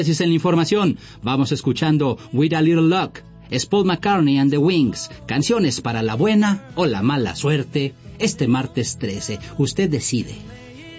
En la información, vamos escuchando With a Little Luck. Es Paul McCartney and the Wings. Canciones para la buena o la mala suerte. Este martes 13, usted decide.